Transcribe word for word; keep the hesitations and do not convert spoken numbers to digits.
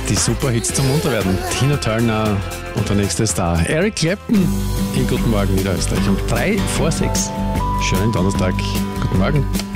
Die Superhits zum Munterwerden. Tina Turner und der nächste Star. Eric Clapton in Guten Morgen Niederösterreich um drei vor sechs. Schönen Donnerstag. Guten Morgen.